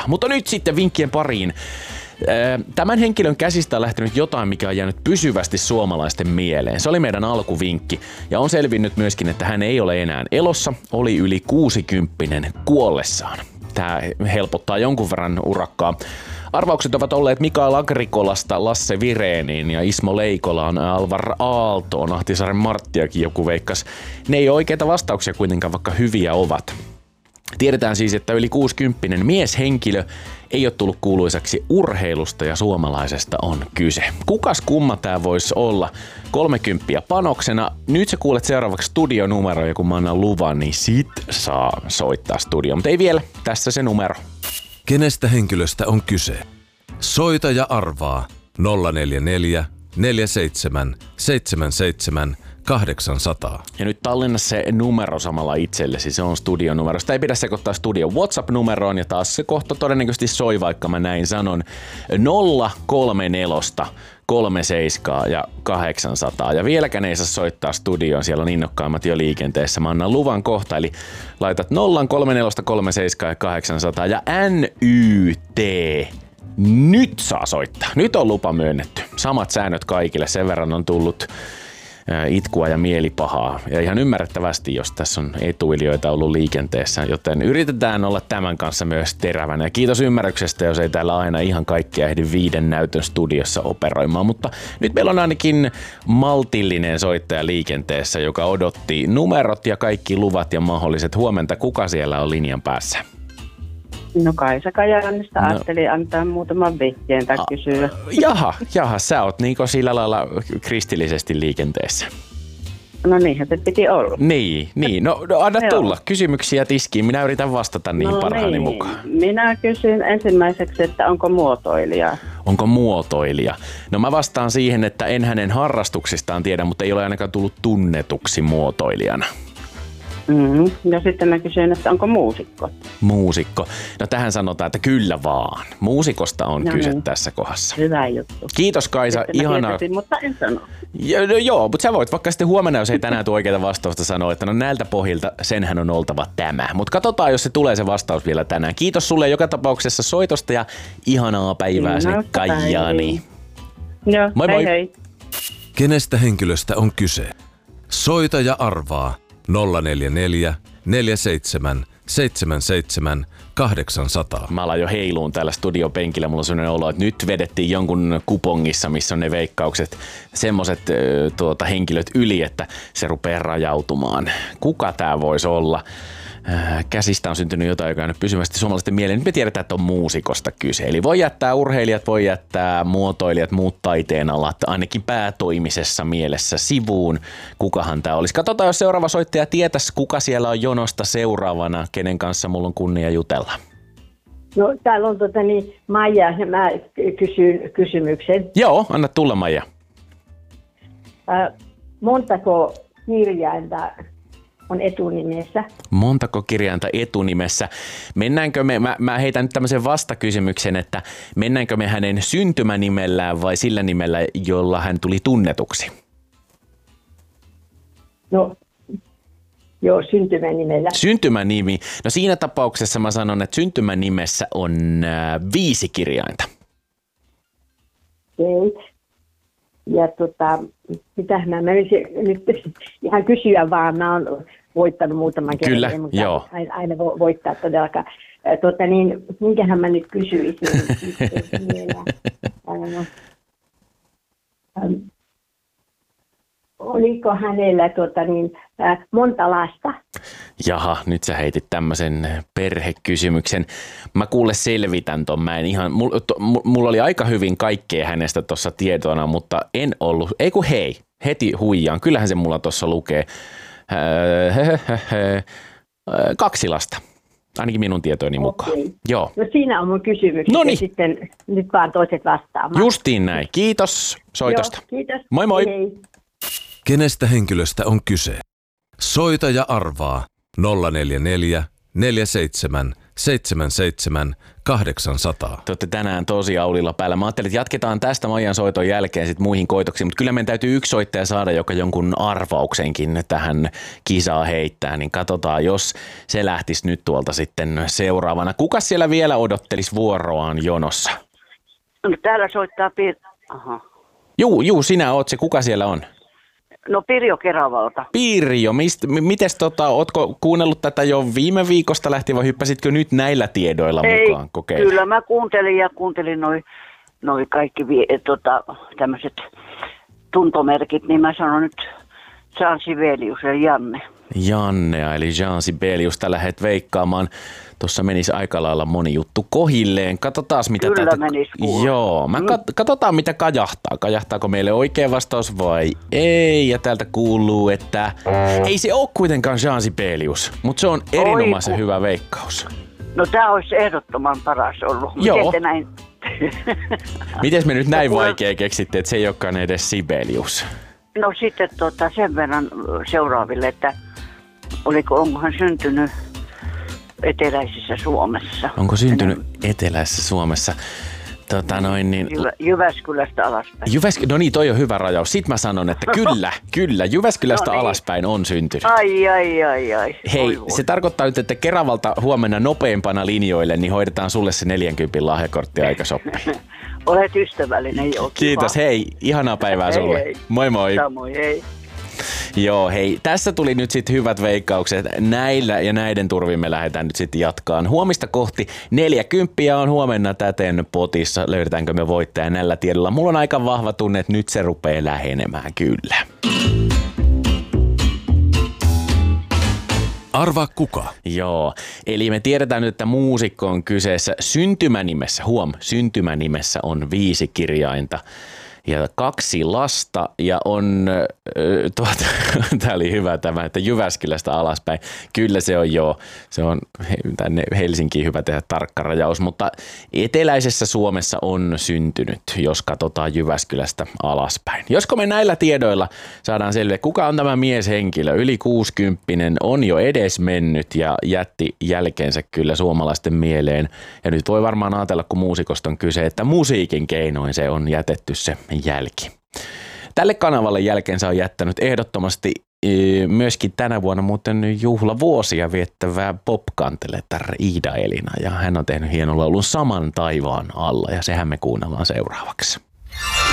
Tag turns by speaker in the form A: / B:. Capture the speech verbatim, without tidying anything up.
A: Mutta nyt sitten vinkkien pariin. Tämän henkilön käsistä on lähtenyt jotain, mikä on jäänyt pysyvästi suomalaisten mieleen. Se oli meidän alkuvinkki. Ja on selvinnyt myöskin, että hän ei ole enää elossa, oli yli kuusikymppinen kuollessaan. Tämä helpottaa jonkun verran urakkaa. Arvaukset ovat olleet Mikael Agrikolasta Lasse Vireeniin ja Ismo Leikolaan Alvar Aaltoon, Ahtisaaren Marttiakin joku veikkas. Ne ei ole oikeita vastauksia kuitenkaan, vaikka hyviä ovat. Tiedetään siis, että yli kuusikymppinen mieshenkilö ei ole tullut kuuluisaksi urheilusta ja suomalaisesta on kyse. Kukas kumma tää voisi olla? Kolmekymppiä panoksena. Nyt sä kuulet seuraavaksi studionumero ja kun mä annan luvan, niin sit saa soittaa studio. Mutta ei vielä, tässä se numero.
B: Kenestä henkilöstä on kyse? Soita ja arvaa nolla neljä neljä, neljä seitsemän, seitsemän seitsemän, kahdeksan nolla nolla.
A: Ja nyt tallenna se numero samalla itsellesi, se on studionumero. Sitä ei pidä sekoittaa studion WhatsApp-numeroon ja taas se kohta todennäköisesti soi, vaikka mä näin sanon nolla kolme neljä kolme seitsemän ja kahdeksan nolla nolla. Ja vieläkään ei saa soittaa studioon, siellä on innokkaimmat jo liikenteessä. Mä annan luvan kohta, eli laitat nolla kolme neljä kolme seitsemän ja kahdeksan nolla nolla ja N Y T. Nyt saa soittaa. Nyt on lupa myönnetty. Samat säännöt kaikille, sen verran on tullut itkua ja mielipahaa. Ja ihan ymmärrettävästi, jos tässä on etuilijoita ollut liikenteessä, joten yritetään olla tämän kanssa myös terävänä. Ja kiitos ymmärryksestä, jos ei täällä aina ihan kaikkia ehdi viiden näytön studiossa operoimaan, mutta nyt meillä on ainakin maltillinen soittaja liikenteessä, joka odotti numerot ja kaikki luvat ja mahdolliset. Huomenta, kuka siellä on linjan päässä?
C: No Kaisa Kajaanista, no. Ajattelin antaa muutaman vihjeen tai kysyä.
A: Jaha, jaha, sä oot niinku sillä lailla kristillisesti liikenteessä.
C: No niinhän se piti olla.
A: Niin, niin. No, no anna tulla kysymyksiä tiskiin, minä yritän vastata niihin no parhaani niin. mukaan.
C: Minä kysyn ensimmäiseksi, että onko muotoilija?
A: Onko muotoilija? No mä vastaan siihen, että en hänen harrastuksistaan tiedä, mutta ei ole ainakaan tullut tunnetuksi muotoilijana.
C: Mm-hmm. Ja sitten mä kysyn, että onko muusikko?
A: Muusikko. No tähän sanotaan, että kyllä vaan. Muusikosta on no kyse niin. tässä kohdassa.
C: Hyvä juttu.
A: Kiitos Kaisa,
C: sitten
A: ihanaa.
C: Tietysti, mutta en sano.
A: Jo, no, joo, mutta sä voit vaikka sitten huomenna, jos ei tänään tule oikeita vastausta sanoa, että no näiltä pohjilta senhän on oltava tämä. Mutta katsotaan, jos se tulee se vastaus vielä tänään. Kiitos sulle joka tapauksessa soitosta ja ihanaa päivää no, sinne Kajaaniin.
C: Joo,
A: moi
C: hei
A: moi.
C: hei.
B: Kenestä henkilöstä on kyse? Soita ja arvaa nolla neljä neljä, neljä seitsemän, seitsemän seitsemän, kahdeksan nolla nolla.
A: Mä alan jo heiluun täällä studiopenkillä. Mulla on sellainen olo, että nyt vedettiin jonkun kupongissa, missä on ne veikkaukset, semmoset tuota, henkilöt yli, että se rupeaa rajautumaan. Kuka tää voisi olla? Käsistä on syntynyt jotain, joka on nyt pysyvästi suomalaisten mieleen. Nyt me tiedetään, että on muusikosta kyse. Eli voi jättää urheilijat, voi jättää muotoilijat, muut taiteenalat, ainakin päätoimisessa mielessä sivuun. Kukahan tämä olisi? Katsotaan, jos seuraava soittaja tietäisi, kuka siellä on jonosta seuraavana, kenen kanssa mulla on kunnia jutella.
D: No täällä on tota niin, Maija ja mä kysyn kysymyksen.
A: Joo, anna tulla Maija.
D: Äh, montako kirjainta on etunimessä?
A: Montako kirjainta etunimessä? Mennäänkö me, mä, mä heitän nyt tämmöisen vastakysymyksen, että mennäänkö me hänen syntymänimellään vai sillä nimellä, jolla hän tuli tunnetuksi?
D: No, joo, syntymänimellä.
A: Syntymänimi. No siinä tapauksessa mä sanon, että syntymänimessä on äh, viisi kirjainta.
D: Okei. Ja tota, mitä mä menisin nyt ihan kysyä vaan, mä oon voittanut muutaman kerran.
A: Kyllä,
D: mutta
A: joo.
D: Aina, aina vo, voittaa todellakaan. Tota niin, minkähän mä nyt kysyisin? Oliko hänellä tota niin, monta lasta?
A: Jaha, nyt sä heitit tämmöisen perhekysymyksen. Mä kuule selvitän ton. Mä en ihan, mulla, to, mulla oli aika hyvin kaikkea hänestä tuossa tietona, mutta en ollut. Ei kun hei, heti huijaan. Kyllähän se mulla tuossa lukee. Kaksi lasta. Ainakin minun tietojeni mukaan.
D: Okei.
A: Joo.
D: No siinä on mun kysymys.
A: Noniin.
D: Sitten nyt vaan toiset vastaamaan.
A: Justiin näin. Kiitos soitosta.
D: Joo, kiitos.
A: Moi moi.
D: Hei.
B: Kenestä henkilöstä on kyse? Soita ja arvaa nolla neljä neljä, neljä seitsemän, seitsemän kahdeksan nolla nolla.
A: Te olette tänään tosi aulilla päällä. Mä ajattelin, että jatketaan tästä Maijan soiton jälkeen sit muihin koitoksiin, mutta kyllä meidän täytyy yksi soittaja saada, joka jonkun arvauksenkin tähän kisaan heittää, niin katsotaan, jos se lähtisi nyt tuolta sitten seuraavana. Kuka siellä vielä odottelisi vuoroaan jonossa?
C: No, täällä soittaa Pir- Aha.
A: Juu, juu, sinä oot se. Kuka siellä on?
C: No Pirjo Keravalta.
A: Pirjo, mist, m- mites tota, ootko kuunnellut tätä jo viime viikosta lähtien vai hyppäsitkö nyt näillä tiedoilla
C: Ei,
A: mukaan kokeilemaan?
C: kyllä mä kuuntelin ja kuuntelin noi, noi kaikki vie, tota, tämmöiset tuntomerkit, niin mä sanon nyt Jean Sibelius ja Janne.
A: Jannea eli Jean Sibeliusta lähdet veikkaamaan. Tuossa menisi aika lailla moni juttu kohilleen. Katsotaan mitä
C: Kyllä
A: täältä...
C: menisi kuulla.
A: Joo, mä kat- katsotaan mitä kajahtaa. Kajahtaako meille oikea vastaus vai ei? Ja täältä kuuluu, että ei se ole kuitenkaan Jean Sibelius, mutta se on erinomaisen
C: Oiku.
A: hyvä veikkaus.
C: No tää olisi ehdottoman paras ollut.
A: Joo.
C: Miten te näin?
A: Miten me nyt näin
C: Kuule-
A: vaikea keksitte, että se ei olekaan edes Sibelius?
C: No sitten tota, sen verran seuraaville, että oliko, onkohan syntynyt eteläisessä Suomessa.
A: Onko syntynyt eteläisessä Suomessa? Tota noin niin...
C: Jyvä, Jyväskylästä alaspäin.
A: Jyväsk... No niin, toi on hyvä rajaus. Sitten mä sanon, että kyllä, kyllä, Jyväskylästä
C: No niin.
A: alaspäin on syntynyt.
C: Ai, ai, ai, ai.
A: Hei,
C: Oi voi.
A: se tarkoittaa nyt, että Keravalta huomenna nopeimpana linjoille, niin hoidetaan sulle se neljänkympin lahjakortti aika sopii.
C: Olet ystävällinen, joo.
A: Kiitos,
C: kiva.
A: hei, ihanaa päivää
C: Hei,
A: sulle.
C: hei.
A: Moi moi.
C: Samoin, hei.
A: Joo, hei, tässä tuli nyt sitten hyvät veikkaukset. Näillä ja näiden turvin me lähdetään nyt sitten jatkaan. Huomista kohti neljäkymppiä on huomenna täten potissa. Löydetäänkö me voittaja näillä tiedolla? Mulla on aika vahva tunne, että nyt se rupeaa lähenemään kyllä.
B: Arvaa kuka?
A: Joo, eli me tiedetään nyt, että muusikko on kyseessä syntymänimessä. Huom, syntymänimessä on viisi kirjainta ja kaksi lasta ja on, äh, tuota, tämä oli hyvä tämä, että Jyväskylästä alaspäin. Kyllä se on joo, se on tänne Helsinkiin hyvä tehdä tarkka rajaus, mutta eteläisessä Suomessa on syntynyt, jos katsotaan Jyväskylästä alaspäin. Josko me näillä tiedoilla saadaan selville, kuka on tämä mieshenkilö, yli kuusikymppinen, on jo edesmennyt ja jätti jälkeensä kyllä suomalaisten mieleen. Ja nyt voi varmaan ajatella, kun muusikosta on kyse, että musiikin keinoin se on jätetty se jälki. Tälle kanavalle jälkeensä on jättänyt ehdottomasti e, myöskin tänä vuonna muuten juhlavuosia viettävää pop-kanteletar Iida Elina. Ja hän on tehnyt hienon laulun Saman taivaan alla ja sehän me kuunnellaan seuraavaksi.